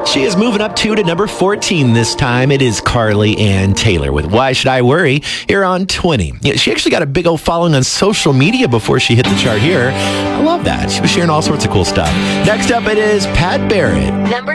She is moving up to number 14 this time. It is Carly Ann Taylor with Why Should I Worry here on 20. Yeah, she actually got a big old following on social media before she hit the chart here. I love that. She was sharing all sorts of cool stuff. Next up, it is Pat Barrett. Number